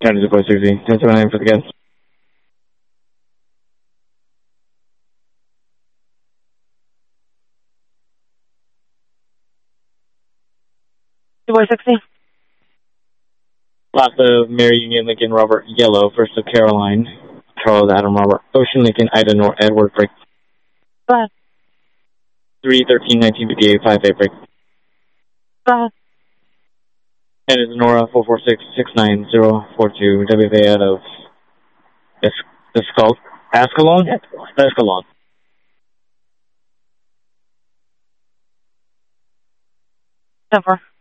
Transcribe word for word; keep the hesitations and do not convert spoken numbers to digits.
County zero four sixty. ten seventy-nine for the gas. zero four sixty. Last of Mary Union Lincoln Robert Yellow, first of Caroline Charles Adam Robert Ocean Lincoln Ida Nor Edward break. Go ahead. three thirteen nineteen fifty-eight five eight break. Go ahead. And it's Nora four four six six nine zero four two W F A out of Es- Escal- Ascalon? Escalon. Over.